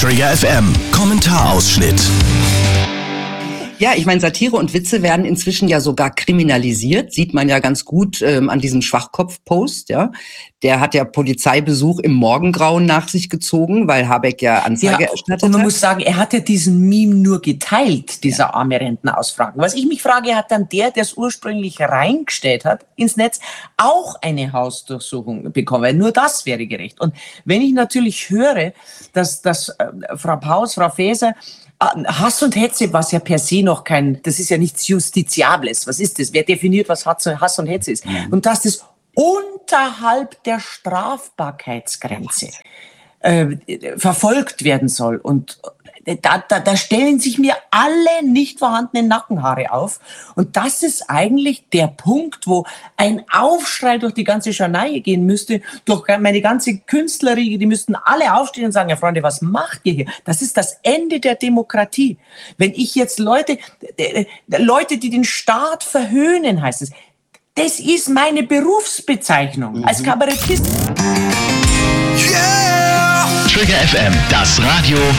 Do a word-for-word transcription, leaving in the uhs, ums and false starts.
Trigger F M Kommentarausschnitt. Ja, ich meine, Satire und Witze werden inzwischen ja sogar kriminalisiert. Sieht man ja ganz gut ähm, an diesem Schwachkopf-Post. Ja, der hat ja Polizeibesuch im Morgengrauen nach sich gezogen, weil Habeck ja Anzeige ja, erstattet hat. Und man hat. muss sagen, er hat ja diesen Meme nur geteilt, dieser ja. arme Rentnerausfragen. Was ich mich frage, hat dann der, der es ursprünglich reingestellt hat ins Netz, auch eine Hausdurchsuchung bekommen? Weil nur das wäre gerecht. Und wenn ich natürlich höre, dass, dass äh, Frau Paus, Frau Faeser, Hass und Hetze, was ja per se noch kein, das ist ja nichts Justiziables. Was ist das? Wer definiert, was Hass und Hetze ist? Mhm. Und dass das unterhalb der Strafbarkeitsgrenze äh, verfolgt werden soll. Und da, da, da stellen sich mir alle nicht vorhandenen Nackenhaare auf. Und das ist eigentlich der Punkt, wo ein Aufschrei durch die ganze Scharneie gehen müsste, durch meine ganze Künstlerriege, die müssten alle aufstehen und sagen, ja Freunde, was macht ihr hier? Das ist das Ende der Demokratie. Wenn ich jetzt Leute, Leute, die den Staat verhöhnen, heißt es, das ist meine Berufsbezeichnung mhm. als Kabarettist. Yeah! Trigger F M, das Radio